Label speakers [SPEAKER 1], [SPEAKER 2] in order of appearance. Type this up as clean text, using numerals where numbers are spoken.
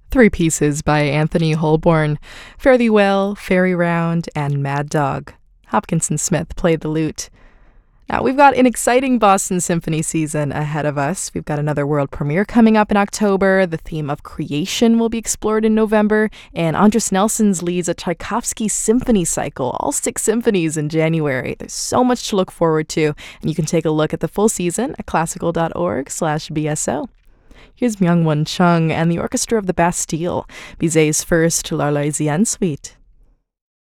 [SPEAKER 1] Three pieces by Anthony Holborn: Fare Thee Well, Fairy Round, and Mad Dog. Hopkinson Smith played the lute. Now, we've got an exciting Boston Symphony season ahead of us. We've got another world premiere coming up in October. The theme of creation will be explored in November. And Andris Nelsons leads a Tchaikovsky symphony cycle, all 6 symphonies in January. There's so much to look forward to. And you can take a look at the full season at classical.org/BSO. Here's Myung-Won Chung and the Orchestra of the Bastille, Bizet's first L'Arlésienne Suite.